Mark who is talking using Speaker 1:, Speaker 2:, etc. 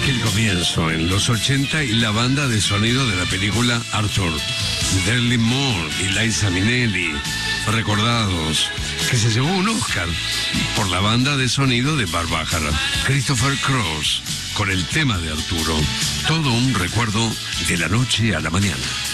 Speaker 1: Aquel comienzo en los 80 y la banda de sonido de la película Arthur. Dudley Moore y Liza Minnelli, recordados, que se llevó un Oscar por la banda de sonido de Barbájara. Christopher Cross con el tema de Arturo. Todo un recuerdo de la noche a la mañana.